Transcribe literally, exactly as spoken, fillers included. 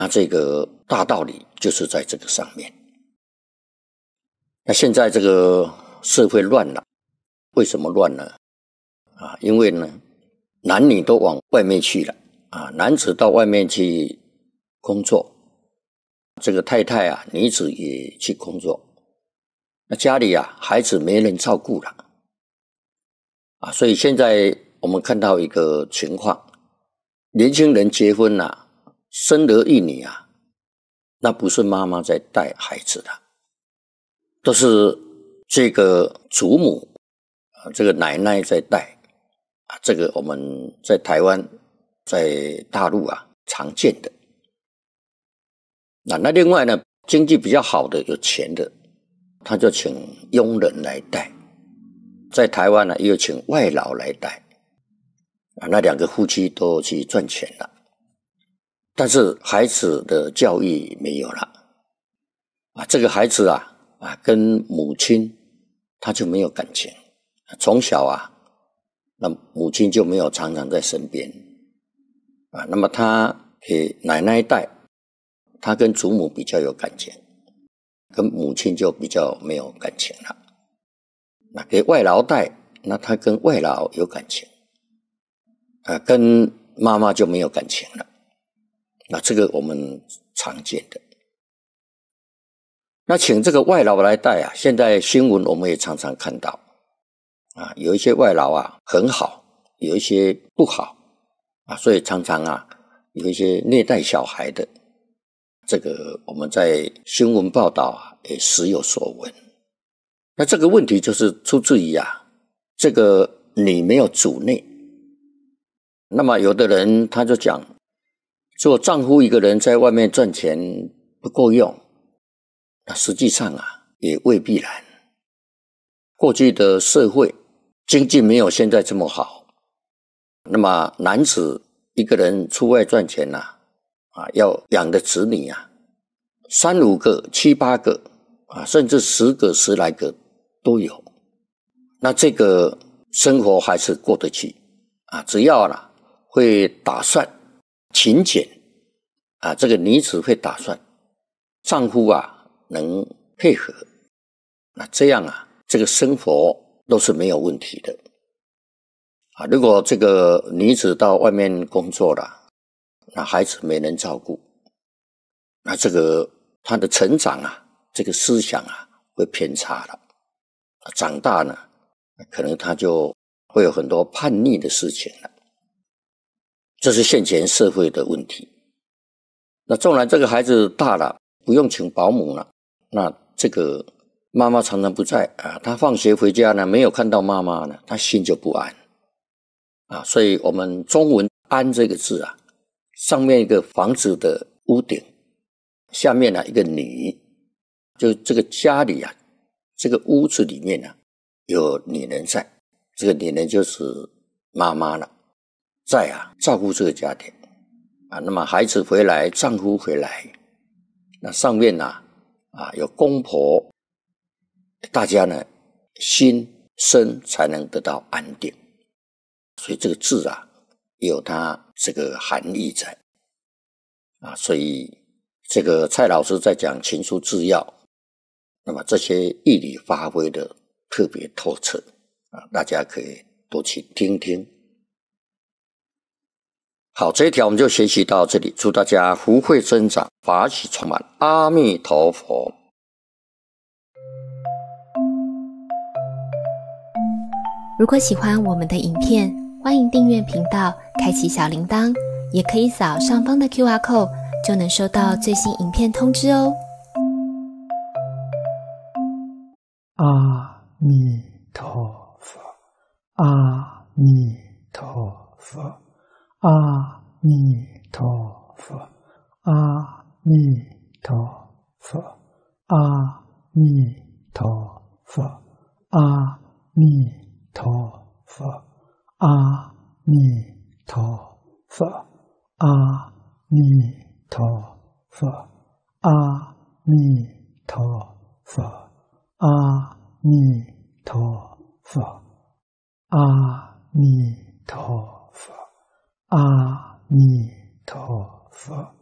那这个大道理就是在这个上面。那现在这个社会乱了，为什么乱呢？啊，因为呢，男女都往外面去了啊，男子到外面去工作，这个太太啊，女子也去工作，那家里啊，孩子没人照顾了啊，所以现在我们看到一个情况，年轻人结婚啊，生儿育女啊，那不是妈妈在带孩子的，都是这个祖母啊，这个奶奶在带啊，这个我们在台湾、在大陆啊常见的。那那另外呢，经济比较好的、有钱的，他就请佣人来带。在台湾呢，又请外劳来带。啊，那两个夫妻都去赚钱了，但是孩子的教育没有了。啊，这个孩子啊，啊，跟母亲他就没有感情，从小啊，那母亲就没有常常在身边。啊，那么他给奶奶带。他跟祖母比较有感情，跟母亲就比较没有感情了。那给外劳带，那他跟外劳有感情，啊，跟妈妈就没有感情了。那这个我们常见的。那请这个外劳来带啊，现在新闻我们也常常看到，啊，有一些外劳啊很好，有一些不好，啊，所以常常啊有一些虐待小孩的。这个我们在新闻报道啊也时有所闻。那这个问题就是出自于啊，这个你没有主内。那么有的人他就讲，做丈夫一个人在外面赚钱不够用，那实际上啊也未必然。过去的社会经济没有现在这么好，那么男子一个人出外赚钱啊啊，要养的子女啊，三五个、七八个啊，甚至十个、十来个都有。那这个生活还是过得去啊，只要呢会打算勤俭啊，这个女子会打算，丈夫啊能配合，那这样啊，这个生活都是没有问题的啊。如果这个女子到外面工作了，那孩子没人照顾，那这个他的成长啊，这个思想啊会偏差了。长大呢，可能他就会有很多叛逆的事情了。这是现前社会的问题。那纵然这个孩子大了，不用请保姆了，那这个妈妈常常不在啊，他放学回家呢，没有看到妈妈呢，他心就不安啊。所以我们中文安这个字啊，上面一个房子的屋顶，下面呢一个女，就这个家里啊，这个屋子里面呢有女人在，这个女人就是妈妈了，在啊照顾这个家庭啊。那么孩子回来，丈夫回来，那上面呢啊有公婆，大家呢心身才能得到安定。所以这个字啊有它这个含义在啊，所以这个蔡老师在讲情书治要，那么这些义理发挥的特别透彻啊，大家可以多去听听。好，这一条我们就学习到这里，祝大家福慧增长，法喜充满，阿弥陀佛。 如果喜欢我们的影片，欢迎订阅频道，开启小铃铛，也可以扫上方的 Q R code， 就能收到最新影片通知哦。 阿弥陀佛，阿弥陀佛，阿弥陀佛，阿弥陀佛，阿弥陀佛，阿弥陀佛，阿弥陀佛，阿弥陀佛，阿弥陀佛，阿弥陀佛，阿弥陀佛，阿弥陀佛。